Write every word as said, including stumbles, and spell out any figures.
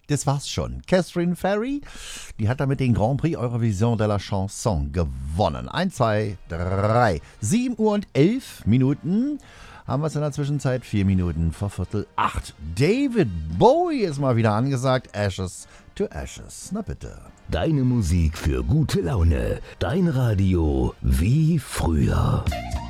Das war's schon. Catherine Ferry, die hat damit den Grand Prix Eurovision de la Chanson gewonnen. Eins, zwei, drei. sieben Uhr und elf Minuten. Haben wir es in der Zwischenzeit? Vier Minuten vor Viertel acht. David Bowie ist mal wieder angesagt. Ashes to Ashes. Na bitte. Deine Musik für gute Laune. Dein Radio wie früher.